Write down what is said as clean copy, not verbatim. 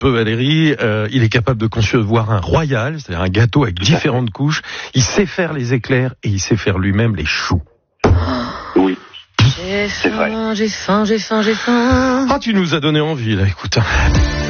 peu Valérie, il est capable de concevoir un royal, c'est-à-dire un gâteau avec différentes couches. Il sait faire les éclairs et il sait faire lui-même les choux. Oui. J'ai faim. Ah, tu nous as donné envie là, écoute.